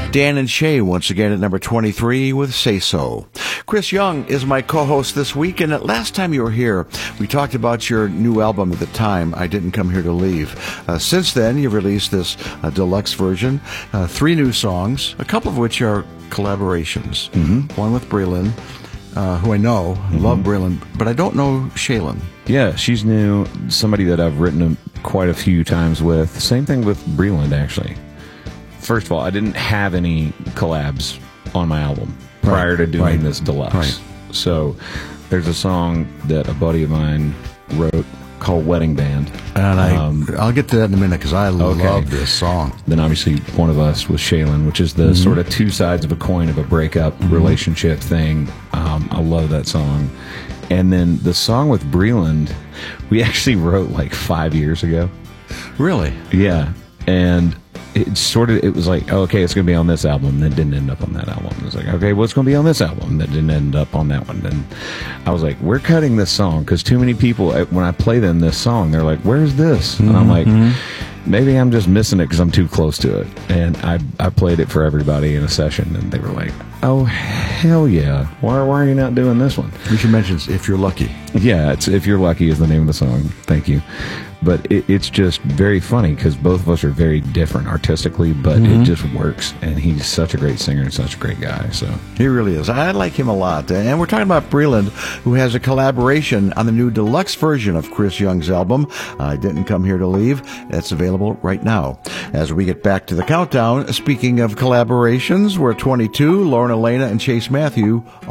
Dan and Shay once again at number 23 with Say So. Chris Young is my co-host this week, and last time you were here, we talked about your new album at the time, I Didn't Come Here to Leave. Since then, you've released this deluxe version, 3 new songs, a couple of which are collaborations. One with Breland, who I know, love Breland, but I don't know Shaylin. Yeah, she's new, somebody that I've written quite a few times with. Same thing with Breland, actually. First of all, I didn't have any collabs on my album prior to doing this deluxe. Right. So there's a song that a buddy of mine wrote called Wedding Band. And I'll get to that in a minute because I love this song. Then obviously One of Us with Shaylin, which is the sort of two sides of a coin of a breakup relationship thing. I love that song. And then the song with Breland, we actually wrote like 5 years ago. Really? Yeah. And it was like, oh, okay, it's going to be on this album. And it didn't end up on that album. It was like, okay, well, it's going to be on this album. That didn't end up on that one. And I was like, we're cutting this song because too many people, when I play them this song, they're like, where's this? And I'm like, maybe I'm just missing it because I'm too close to it. And I played it for everybody in a session, and they were like, oh, hell yeah. Why are you not doing this one? You should mention If You're Lucky. Yeah, it's If You're Lucky is the name of the song. Thank you. But it's just very funny because both of us are very different artistically, but it just works. And he's such a great singer and such a great guy. So he really is. I like him a lot. And we're talking about Breland, who has a collaboration on the new deluxe version of Chris Young's album, I Didn't Come Here to Leave. That's available right now. As we get back to the countdown, speaking of collaborations, we're at 22, Lauren Elena and Chase Matthew